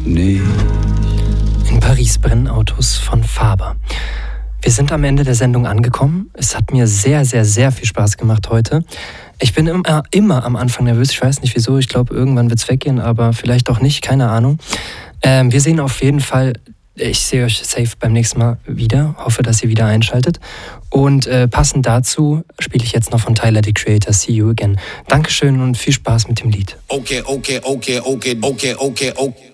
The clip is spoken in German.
nicht. In Paris brennen Autos von Faber. Wir sind am Ende der Sendung angekommen. Es hat mir sehr, sehr, sehr viel Spaß gemacht heute. Ich bin immer am Anfang nervös. Ich weiß nicht wieso. Ich glaube, irgendwann wird es weggehen, aber vielleicht auch nicht. Keine Ahnung. Wir sehen auf jeden Fall, ich sehe euch safe beim nächsten Mal wieder. Hoffe, dass ihr wieder einschaltet. Und passend dazu spiele ich jetzt noch von Tyler, the Creator, See You Again. Dankeschön und viel Spaß mit dem Lied. Okay.